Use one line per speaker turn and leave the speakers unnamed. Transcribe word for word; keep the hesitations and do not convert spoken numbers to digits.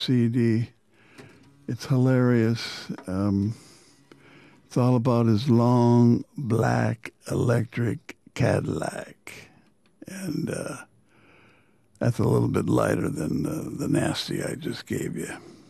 C D. It's hilarious. Um, it's all about his long black electric Cadillac, and uh, that's a little bit lighter than the, the nasty I just gave you.